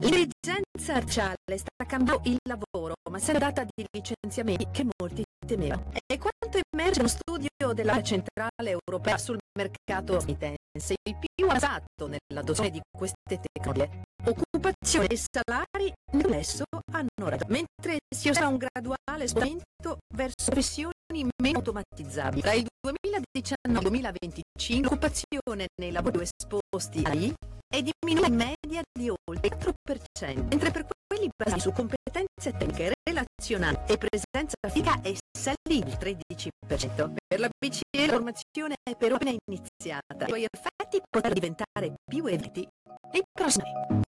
L'intelligenza artificiale sta cambiando il lavoro, ma si è data di licenziamenti che molti temevano. E quanto emerge uno studio della Banca Centrale Europea sul mercato statunitense, il più avanzato nell'adozione di queste tecnologie, occupazione e salari nel nesso hanno raggiunto, mentre si osserva un graduale spostamento verso professioni meno automatizzabili. Tra il 2019 e il 2025 l'occupazione nei lavori esposti AI è diminuita in media di oltre il 4%, mentre per quelli basati su competenze tecniche relazionali e presenza fisica è salito il 13%. Per la BCE la formazione è per ora iniziata, i suoi effetti potrebbero diventare più evidenti nei prossimi anni.